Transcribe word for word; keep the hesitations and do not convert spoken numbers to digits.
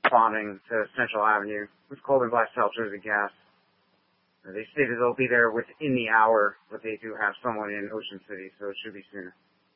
responding to Central Avenue with Colby Black South Jersey Gas. They stated they'll be there within the hour, but they do have someone in Ocean City, so it should be sooner.